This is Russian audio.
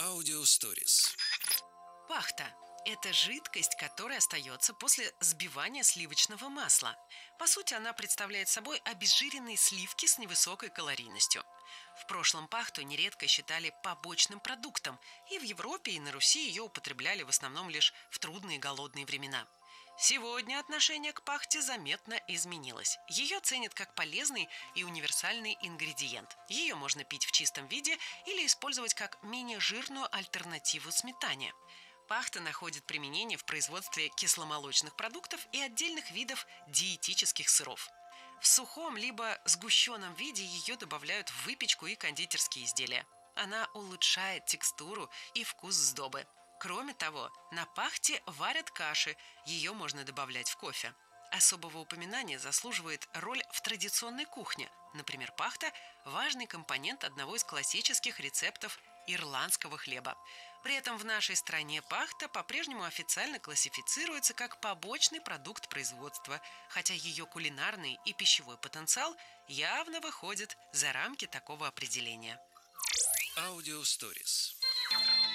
Аудиосторис. Пахта – это жидкость, которая остается после сбивания сливочного масла. По сути, она представляет собой обезжиренные сливки с невысокой калорийностью. В прошлом пахту нередко считали побочным продуктом, и в Европе и на Руси ее употребляли в основном лишь в трудные голодные времена. Сегодня отношение к пахте заметно изменилось. Ее ценят как полезный и универсальный ингредиент. Ее можно пить в чистом виде или использовать как менее жирную альтернативу сметане. Пахта находит применение в производстве кисломолочных продуктов и отдельных видов диетических сыров. В сухом либо сгущенном виде ее добавляют в выпечку и кондитерские изделия. Она улучшает текстуру и вкус сдобы. Кроме того, на пахте варят каши, ее можно добавлять в кофе. Особого упоминания заслуживает роль в традиционной кухне. Например, пахта – важный компонент одного из классических рецептов ирландского хлеба. При этом в нашей стране пахта по-прежнему официально классифицируется как побочный продукт производства, хотя ее кулинарный и пищевой потенциал явно выходят за рамки такого определения. Аудиосторис.